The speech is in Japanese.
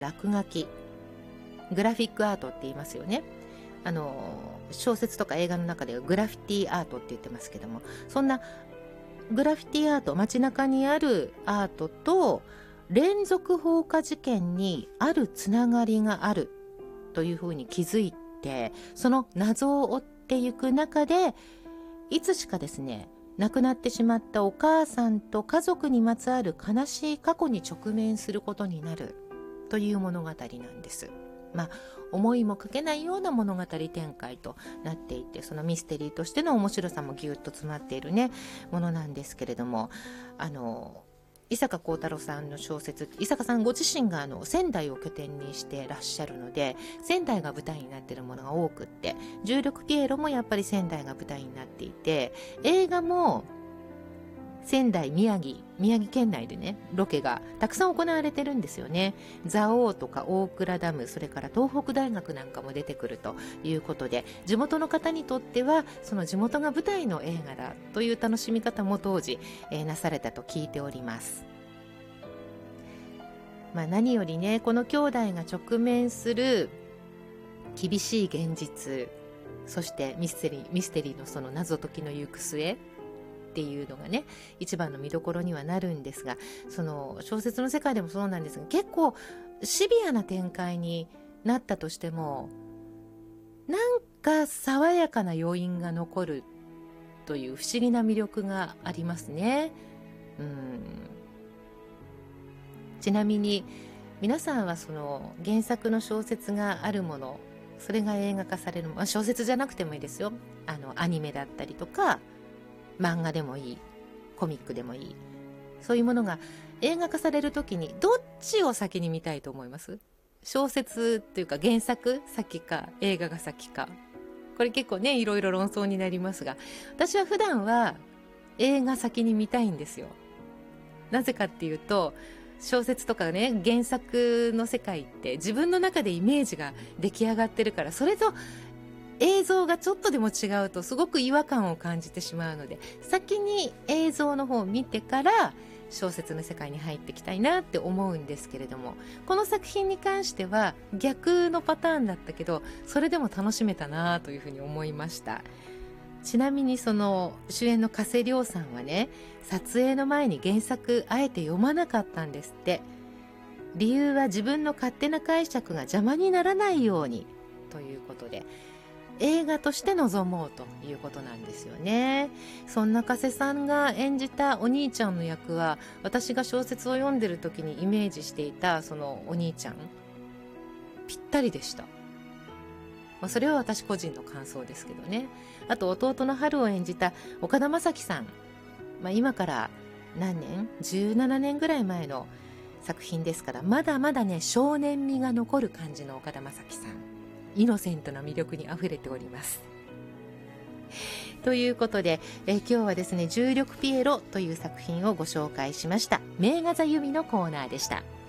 落書き、グラフィックアートって言いますよね。小説とか映画の中ではグラフィティアートって言ってますけども、そんなグラフィティアート、街中にあるアートと連続放火事件にあるつながりがあるというふうに気づいて、その謎を追っていく中で、いつしかですね、亡くなってしまったお母さんと家族にまつわる悲しい過去に直面することになるという物語なんです。思いもかけないような物語展開となっていて、そのミステリーとしての面白さもぎゅっと詰まっているねものなんですけれども、伊坂幸太郎さんの小説、伊坂さんご自身が仙台を拠点にしてらっしゃるので、仙台が舞台になっているものが多くって、重力ピエロもやっぱり仙台が舞台になっていて、映画も仙台、宮城県内でね、ロケがたくさん行われてるんですよね。蔵王とか大倉ダム、それから東北大学なんかも出てくるということで、地元の方にとってはその地元が舞台の映画だという楽しみ方も当時、なされたと聞いております。何よりね、この兄弟が直面する厳しい現実、そしてミステリーのその謎解きの行く末っていうのがね、一番の見どころにはなるんですが、その小説の世界でもそうなんですが、結構シビアな展開になったとしても、なんか爽やかな余韻が残るという不思議な魅力がありますね。ちなみに皆さんはその原作の小説があるもの、それが映画化される、小説じゃなくてもいいですよ。アニメだったりとか漫画でもいい、コミックでもいい、そういうものが映画化されるときにどっちを先に見たいと思います？小説っていうか原作先か映画が先か、これ結構ねいろいろ論争になりますが、私は普段は映画先に見たいんですよ。なぜかっていうと、小説とかね、原作の世界って自分の中でイメージが出来上がってるから、それと映像がちょっとでも違うとすごく違和感を感じてしまうので、先に映像の方を見てから小説の世界に入っていきたいなって思うんですけれども、この作品に関しては逆のパターンだったけど、それでも楽しめたなというふうに思いました。ちなみにその主演の加瀬亮さんはね、撮影の前に原作あえて読まなかったんですって。理由は自分の勝手な解釈が邪魔にならないようにということで、映画として臨もうということなんですよね。そんな加瀬さんが演じたお兄ちゃんの役は、私が小説を読んでる時にイメージしていたそのお兄ちゃんぴったりでした。それは私個人の感想ですけどね。あと弟の春を演じた岡田将生さん、今から何年17年ぐらい前の作品ですから、まだまだね少年味が残る感じの岡田将生さん、イノセントな魅力にあふれております。ということで、今日はですね、重力ピエロという作品をご紹介しました。名画座由美のコーナーでした。